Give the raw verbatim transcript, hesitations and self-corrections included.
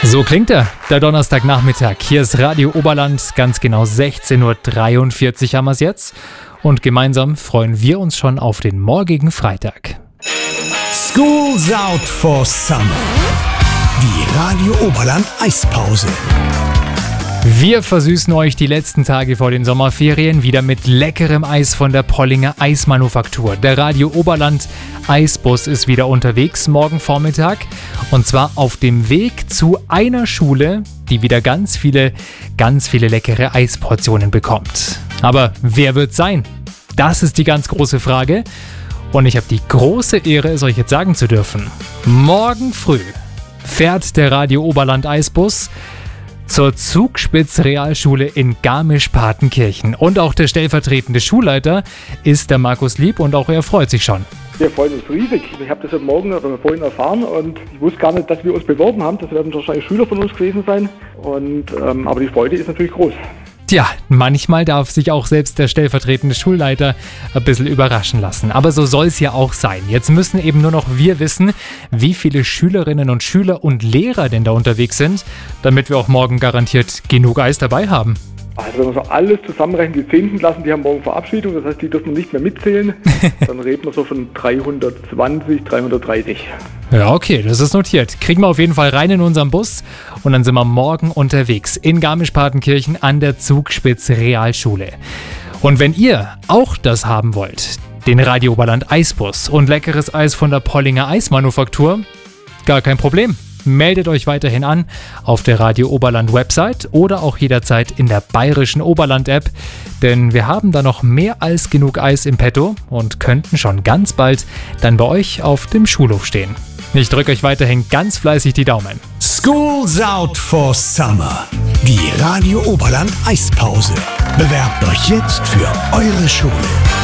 So klingt er, der Donnerstagnachmittag. Hier ist Radio Oberland, ganz genau sechzehn Uhr dreiundvierzig haben wir es jetzt. Und gemeinsam freuen wir uns schon auf den morgigen Freitag. School's out for summer. Die Radio Oberland Eispause. Wir versüßen euch die letzten Tage vor den Sommerferien wieder mit leckerem Eis von der Pollinger Eismanufaktur. Der Radio Oberland Eisbus ist wieder unterwegs morgen Vormittag und zwar auf dem Weg zu einer Schule, die wieder ganz viele, ganz viele leckere Eisportionen bekommt. Aber wer wird's sein? Das ist die ganz große Frage und ich habe die große Ehre, es euch jetzt sagen zu dürfen. Morgen früh fährt der Radio Oberland Eisbus zur Zugspitz-Realschule in Garmisch-Partenkirchen. Und auch der stellvertretende Schulleiter ist der Markus Lieb und auch er freut sich schon. Wir freuen uns riesig. Ich habe das heute Morgen oder vorhin erfahren und ich wusste gar nicht, dass wir uns beworben haben. Das werden wahrscheinlich Schüler von uns gewesen sein. Und, ähm, aber die Freude ist natürlich groß. Tja, manchmal darf sich auch selbst der stellvertretende Schulleiter ein bisschen überraschen lassen. Aber so soll es ja auch sein. Jetzt müssen eben nur noch wir wissen, wie viele Schülerinnen und Schüler und Lehrer denn da unterwegs sind, damit wir auch morgen garantiert genug Eis dabei haben. Also wenn wir so alles zusammenrechnen, die zehnten Klassen, die haben morgen Verabschiedung, das heißt, die dürfen wir nicht mehr mitzählen. Dann reden wir so von dreihundertzwanzig, dreihundertdreißig. Ja, okay, das ist notiert. Kriegen wir auf jeden Fall rein in unseren Bus und dann sind wir morgen unterwegs in Garmisch-Partenkirchen an der Zugspitz-Realschule. Und wenn ihr auch das haben wollt, den Radio Oberland Eisbus und leckeres Eis von der Pollinger Eismanufaktur, gar kein Problem. Meldet euch weiterhin an auf der Radio Oberland Website oder auch jederzeit in der bayerischen Oberland App, denn wir haben da noch mehr als genug Eis im Petto und könnten schon ganz bald dann bei euch auf dem Schulhof stehen. Ich drücke euch weiterhin ganz fleißig die Daumen. School's out for summer. Die Radio Oberland Eispause. Bewerbt euch jetzt für eure Schule.